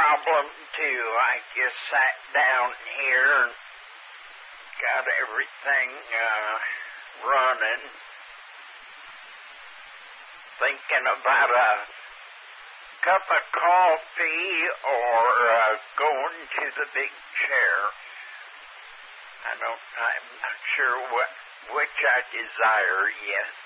problem, too. I just sat down here and got everything running, thinking about a cup of coffee or going to the big chair. I'm not sure which I desire yet.